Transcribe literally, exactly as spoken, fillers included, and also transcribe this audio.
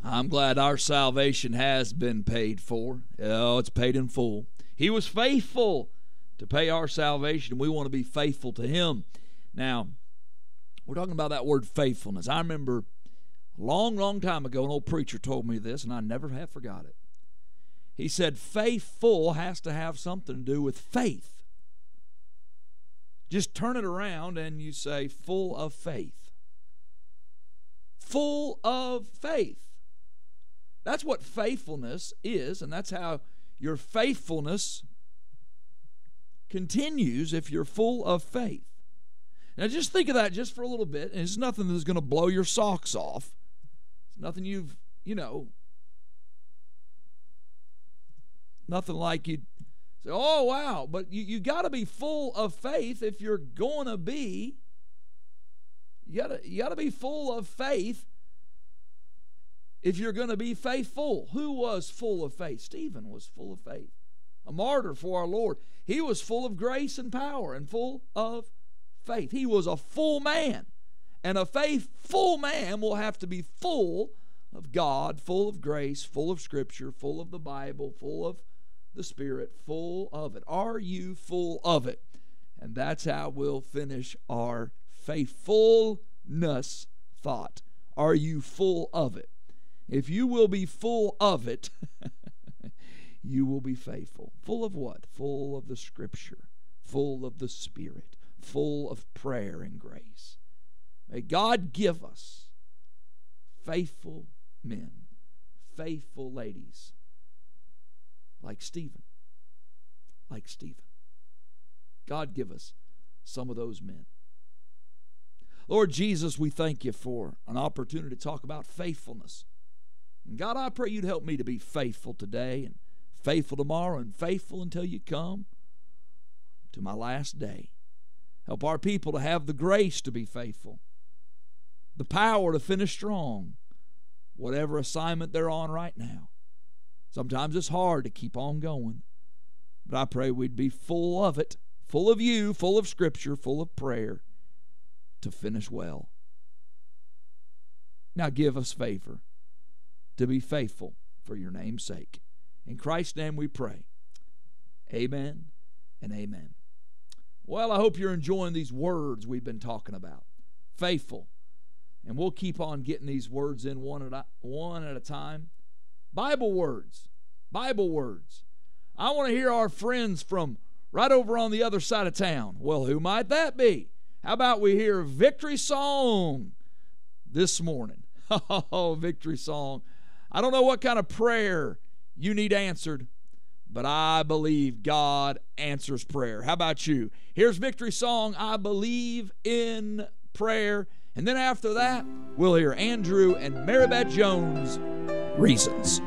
I'm glad our salvation has been paid for. Oh, it's paid in full. He was faithful to pay our salvation. We want to be faithful to Him. Now, we're talking about that word faithfulness. I remember a long, long time ago, an old preacher told me this, and I never have forgot it. He said, faithful has to have something to do with faith. Just turn it around and you say, full of faith. Full of faith. That's what faithfulness is, and that's how your faithfulness continues if you're full of faith. Now just think of that just for a little bit, and it's nothing that's going to blow your socks off. It's nothing you've, you know, nothing like you'd say, oh, wow, but you, you got to be full of faith if you're going to be, you got to you got to be full of faith if you're going to be faithful. Who was full of faith? Stephen was full of faith. A martyr for our Lord. He was full of grace and power and full of faith. He was a full man. And a faithful man will have to be full of God, full of grace, full of Scripture, full of the Bible, full of the Spirit, full of it. Are you full of it? And that's how we'll finish our faithfulness thought. Are you full of it? If you will be full of it, you will be faithful. Full of what? Full of the Scripture, full of the Spirit, full of prayer and grace. May God give us faithful men, faithful ladies, like Stephen, like Stephen. God give us some of those men. Lord Jesus, we thank you for an opportunity to talk about faithfulness. And God, I pray you'd help me to be faithful today and faithful tomorrow and faithful until you come to my last day. Help our people to have the grace to be faithful, the power to finish strong, whatever assignment they're on right now. Sometimes it's hard to keep on going, but I pray we'd be full of it, full of you, full of Scripture, full of prayer to finish well. Now give us favor to be faithful for your name's sake. In Christ's name we pray. Amen and amen. Well, I hope you're enjoying these words we've been talking about. Faithful. And we'll keep on getting these words in one at a, one at a time. Bible words. Bible words. I want to hear our friends from right over on the other side of town. Well, who might that be? How about we hear Victory Song this morning? Oh, Victory Song. I don't know what kind of prayer you need answered, but I believe God answers prayer. How about you? Here's Victory Song, I Believe in Prayer. And then after that, we'll hear Andrew and Marybeth Jones, Reasons.